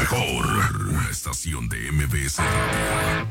mejor, una estación de MBS Radio.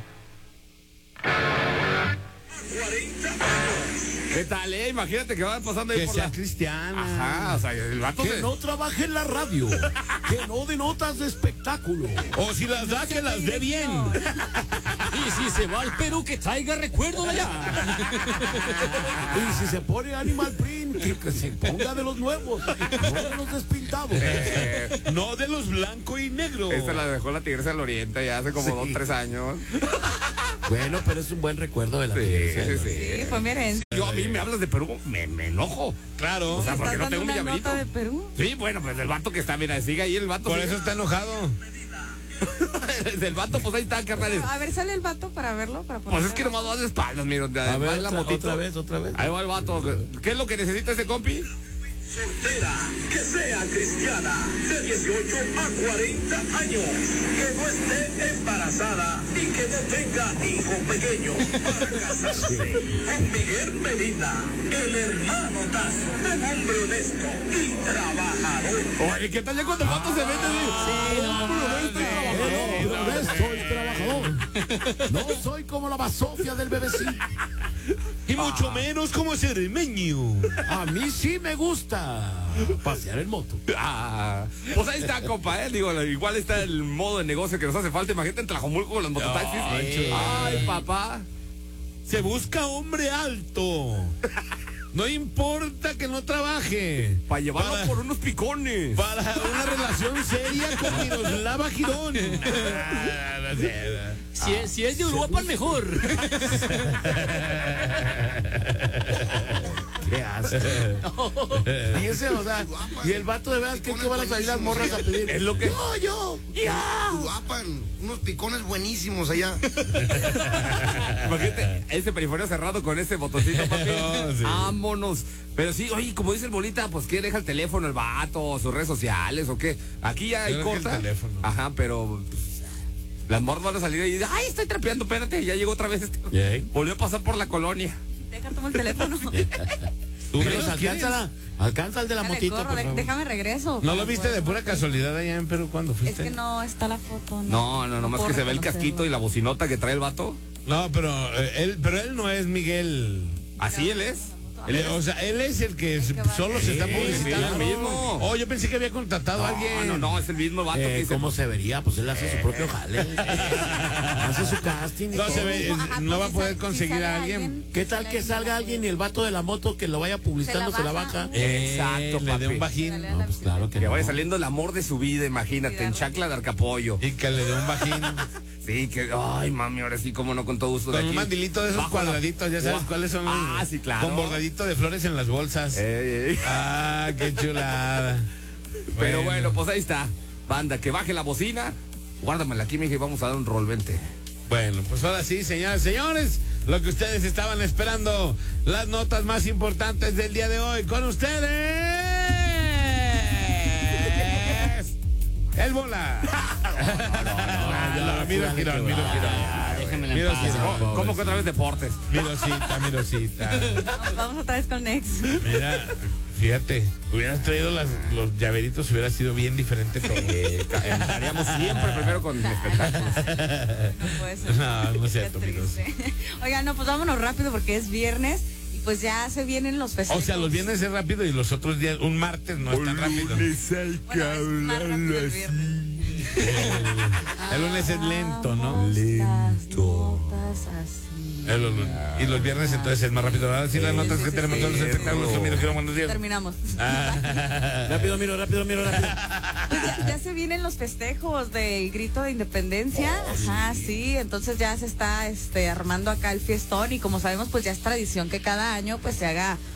40 años. ¿Qué tal, Imagínate que van pasando ahí que por sea la... cristiana. Ajá, o sea, el vato Que no trabaje en la radio, que no dé notas de espectáculo. O si las da, que las dé bien. Y si se va al Perú, que traiga recuerdo de allá. Y si se pone Animal Print, que se ponga de los nuevos, no de los despintados. No de los blanco y negro. Esta la dejó la Tigresa del Oriente ya hace como 2-3 años. Bueno, pero es un buen recuerdo de la tigresa. Sí. Fue mi herencia. Yo, a mí me hablas de Perú, me enojo. Claro. O sea, porque no ¿Estás tengo mi dando una llaverito. nota de Perú? Sí, bueno, pues el vato que está, mira, sigue ahí el vato. Por sigue. eso está enojado. El vato, pues ahí está, carnales. A ver, sale el vato para verlo. Para Pues es que nomás vas de espaldas, mira. A ver, la motito. otra vez. Ahí va el vato. ¿Qué es lo que necesita ese compi? Soltera, que sea cristiana, de 18 a 40 años, que no esté embarazada y que no tenga hijo pequeño para casarse. Con Miguel Medina, el hermano Tazo, un hombre honesto y trabajador. Oye, ¿qué tal ya cuando el vato se mete así? Honesto y trabajador. No soy como la basofia del BBC. Y mucho menos como cermeño. A mí sí me gusta pasear en moto. Pues ahí está, compa, Digo, igual está el modo de negocio que nos hace falta. Imagínate en Tlajomulco con los mototaxis. Ay, papá. Se busca hombre alto. No importa que no trabaje. Para llevarlo por unos picones. Para una relación seria con Miroslava Girón. Si es de Uruapan, mejor. ¿Qué hace? Fíjense, o sea, y el vato de verdad que van a salir las morras a pedir. Es lo que... Yo. Uruapan, unos picones buenísimos allá. Imagínate, ese periferio cerrado con ese botoncito, papi. No, sí. Vámonos. Pero sí, oye, como dice el bolita, pues ¿qué deja el teléfono, el vato, sus redes sociales o qué? Aquí ya hay Yo creo que corta. el teléfono. Ajá, pero pues, las morras van a salir y dicen, ay, estoy trapeando, espérate, ya llegó otra vez Volvió a pasar por la colonia. Deja, toma el teléfono. ¿Tú Pero alcanza el de la Dale, motito, corro, por favor. déjame regreso. ¿No lo viste de pura casualidad allá en Perú cuando Es fuiste? que no está la foto. No, nomás puedo que se ve el reconocerlo. casquito y la bocinota que trae el vato. No, pero él no es Miguel. Así él es. O sea, él es el que que va solo se está publicitando. sí, el mismo. Oh, yo pensé que había contratado a alguien. No, es el mismo vato que dice. ¿Cómo se vería? Pues él hace su propio jale. Hace su casting. y No todo. se ve, Ajá, no va a pues, poder si conseguir sale a alguien. ¿Qué tal que salga alguien y el vato de la moto que lo vaya publicitando se la baja? Exacto, Le dé papi. un bajín. No, pues claro que Que no. vaya saliendo el amor de su vida, imagínate, en chancla de arcapollo. Y que le dé un bajín. Sí, que, ay, mami, ahora sí, cómo no, con todo gusto de Con un aquí. mandilito de esos Bajo la- cuadraditos, ya sabes Guau. cuáles son. Ah, sí, claro. Con bordadito de flores en las bolsas. Ey. Ah, qué chulada. Pero bueno, pues ahí está. Banda, que baje la bocina. Guárdamela aquí, mija, y vamos a dar un rolvente. Bueno, pues ahora sí, señoras y señores, lo que ustedes estaban esperando, las notas más importantes del día de hoy, con ustedes. El bola. Mira, Girón. Déjenme en Mira, paz. sí, ¿Cómo que otra vez deportes? Mirosita. Vamos otra vez con Nex. Mira, fíjate, hubieras traído los llaveritos, hubiera sido bien diferente todo. Estaríamos siempre primero con espectáculos. No puede ser. No es Qué cierto, amigos. triste. Oigan, no, pues vámonos rápido porque es viernes y pues ya se vienen los festejos. O sea, los viernes es rápido y los otros días, un martes no es tan rápido. Bueno, es más rápido el viernes. El lunes es lento, ¿no? Las notas así. Y los viernes entonces es más rápido. Ahora sí, las notas que tenemos todos los espectáculos. Mira, Girón, buenos días. Terminamos. Rápido, miro. Pues ya se vienen los festejos del grito de independencia. Ajá, sí. Entonces ya se está armando acá el fiestón y como sabemos, pues ya es tradición que cada año pues se haga